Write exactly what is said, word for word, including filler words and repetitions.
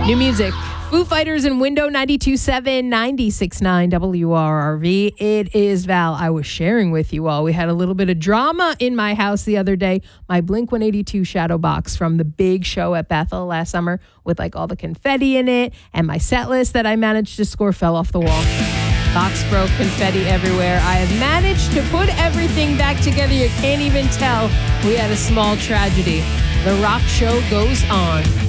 New music. Foo Fighters and Window ninety-two point seven, ninety-six point nine W R R V. It is Val. I was sharing with you all. We had a little bit of drama in my house the other day. My Blink one eighty-two shadow box from the big show at Bethel last summer with like all the confetti in it, and my set list that I managed to score fell off the wall. Box broke, confetti everywhere. I have managed to put everything back together. You can't even tell we had a small tragedy. The rock show goes on.